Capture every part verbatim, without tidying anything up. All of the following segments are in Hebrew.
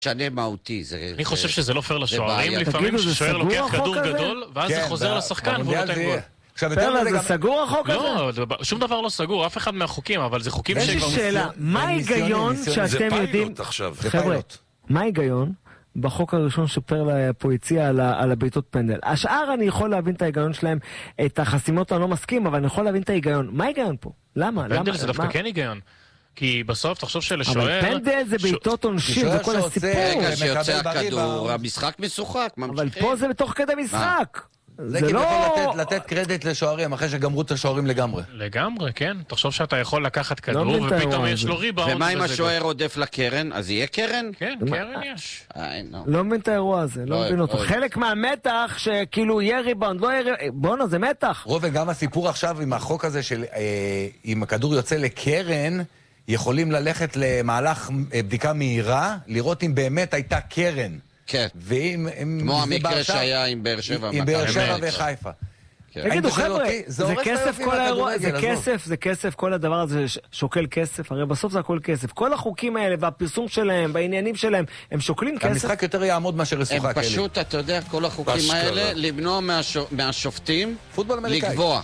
שנה מהותי. אני חושב שזה לא פייר לשוערים, לפעמים ששוער לוקח כדור גדול, ואז זה חוזר לשחקן והוא נותן גול. פרלה, זה סגור החוק הזה? לא, שום דבר לא סגור, אף אחד מהחוקים, אבל זה חוקים שכבר... יש שאלה, מה ההיגיון שאתם יודעים... חבר'ה, מה ההיגיון בחוק הראשון שפרלה פה הציע על הביתות פנדל? השאר אני יכול להבין את ההיגיון שלהם, את החסימות אני לא מסכים, אבל אני יכול להבין את ההיגיון. מה ההיגיון פה? למה? פנדל זה דווקא כן היגיון. כי בסוף תחשוב שלשוער... אבל פנדל זה בעיטות עונשים, זה כל הסיפור. רגע שיוצא הכדור, המשחק משוחק, אבל פה זה בתוך כדי משחק. זה כביכול לתת קרדיט לשוערים אחרי שגמרו את השוערים לגמרי. לגמרי, כן. תחשוב שאתה יכול לקחת כדור ופתאום יש לו ריבאונד. ומה אם השוער עודף לקרן? אז יהיה קרן? כן, קרן יש. לא מבין את האירוע הזה, לא מבין אותו. חלק מהמתח שכאילו יהיה ריבאונד, לא יהיה ריבאונד, בואו, זה מתח. רובן, גם הסיפור עכשיו עם החוק הזה של אם הכדור יוצא לקרן, יכולים ללכת למהלך בדיקה מהירה, לראות אם באמת הייתה קרן. כן. כמו המקרה שהיה עם באר שבע. עם באר שבע וחיפה. תגידו חבר'ה, זה כסף כל האירוע, זה כסף, זה כסף, כל הדבר הזה שוקל כסף, הרי בסוף זה הכל כסף. כל החוקים האלה והפרסום שלהם, בעניינים שלהם, הם שוקלים כסף. המשחק יותר יעמוד מאשר ישוחק. הם פשוט, אתה יודע, כל החוקים האלה, למנוע מהשופטים לגבוה.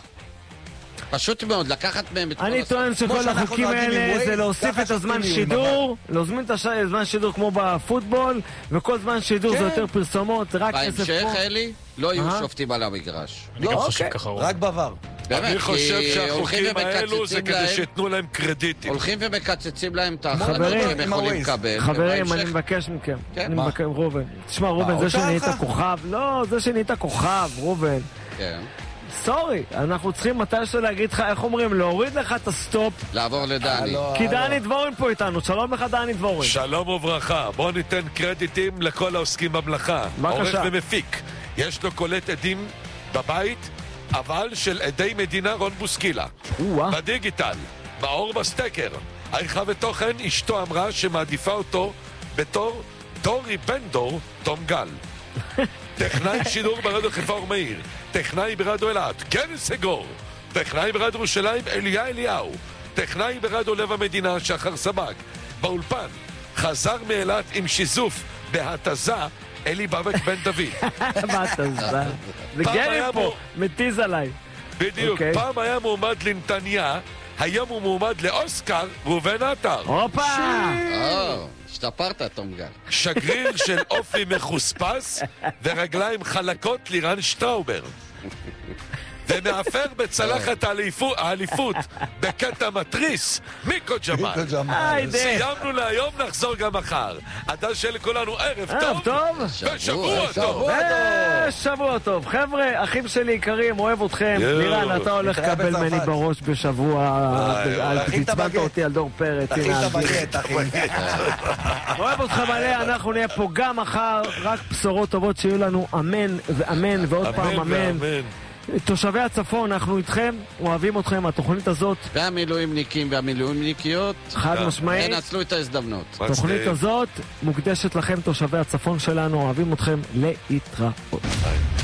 פשוט מאוד, לקחת מהם את כל... אני טוען שכל החוקים האלה זה להוסיף את הזמן שידור, להוזמין את הזמן שידור כמו בפוטבול, וכל זמן שידור זה יותר פרסומות, רק כסף פה. בהמשך, אלי, לא יהיו שופטים על המגרש. אני גם חושב ככה. רק בעבר. אני חושב שהחוקים האלו זה כדי שיתנו להם קרדיטים. הולכים ומקצצים להם את החברים שהם יכולים לקבל. חברים, אני מבקש מכם. אני מבקש, רובן. תשמע, רובן, זה שנהיית כוכב. לא, זה שנהיית כוכב, רובן. כן. סורי, אנחנו צריכים מתישהו להגיד לך, איך אומרים, להוריד לך את הסטופ. לעבור לדני. כי דני דבורין פה איתנו, שלום לך דני דבורין. שלום וברכה, בוא ניתן קרדיטים לכל העוסקים במלאכה. עורך ומפיק, יש לו קולט עדים בבית, אבל של עדי מדינה רון בוסקילה. בדיגיטל, באור בסטקר, עריכה ותוכן, אשתו אמרה שמעדיפה אותו בתור דורי בנדור תום גל. טכנאי שידור ברדיו חיפה ומאיר, טכנאי ברדיו אלעד, כן סגור, טכנאי ברדיו ירושלים אליה אליהו, טכנאי ברדיו לב המדינה שחר סבג, באולפן חזר מאילת עם שיזוף בהתזה אלי בבק בן דוד. בהתזה זה גרי פה, מתיז עליי. בדיוק, פעם היה מועמד לנתניה, היום הוא מועמד לאוסקר ראובן עטר. הופה! השתפרת, תום גל. שגריר של אופי מחוספס ורגליים חלקות לירן שטראובר. ומאפר בצלחת האליפות בקטע מטריס מיקו ג'מאל. סיימנו להיום, נחזור גם מחר. עד שיהיה לכולנו ערב טוב ושבוע טוב. שבוע טוב. חבר'ה, אחים שלי יקרים, אוהב אתכם. לירן, אתה הולך לקבל מני בראש בשבוע. תצבנת אותי על דור פרץ. אוהב אותך מלא, אנחנו נהיה פה גם מחר. רק בשורות טובות שיהיו לנו, אמן ואמן ועוד פעם אמן. תושבי הצפון, אנחנו איתכם, אוהבים אתכם, התוכנית הזאת. והמילואימניקים והמילואימניקיות. חד משמעית. נצלו את ההזדמנות. התוכנית הזאת מוקדשת לכם, תושבי הצפון שלנו, אוהבים אתכם, להתראות.